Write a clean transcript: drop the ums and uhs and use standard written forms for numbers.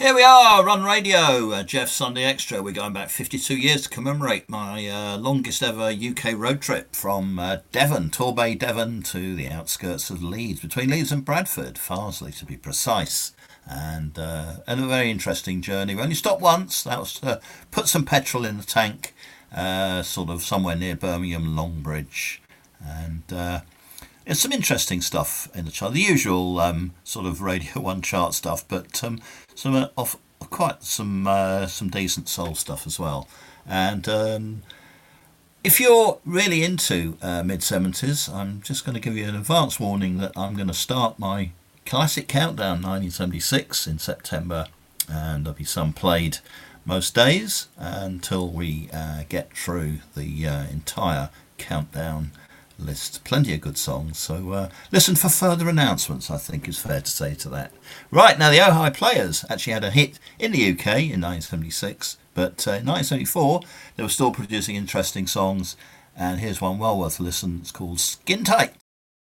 Here we are, Run Radio, Jeff Sunday Extra. We're going back 52 years to commemorate my longest ever UK road trip from Devon, Torbay, Devon, to the outskirts of Leeds, between Leeds and Bradford, Farsley to be precise. And a very interesting journey. We only stopped once. That was to put some petrol in the tank, sort of somewhere near Birmingham, Longbridge, and there's some interesting stuff in the chart. The usual sort of Radio One chart stuff, but some of quite some decent soul stuff as well. And if you're really into mid-70s, I'm just going to give you an advance warning that I'm going to start my classic countdown 1976 in September, and there'll be some played most days until we get through the entire countdown list. Plenty of good songs, so listen for further announcements, I think is fair to say to that. Right, now the Ojai Players actually had a hit in the UK in 1976, but in 1974 they were still producing interesting songs, and here's one well worth a listen. It's called Skin Tight.